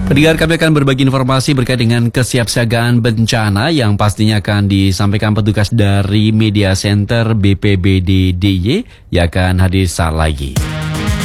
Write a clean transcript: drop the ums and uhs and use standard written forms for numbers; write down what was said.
Pendengar, kami akan berbagi informasi berkait dengan kesiapsiagaan bencana yang pastinya akan disampaikan petugas dari Media Center BPBD DIY yang akan hadir saat lagi.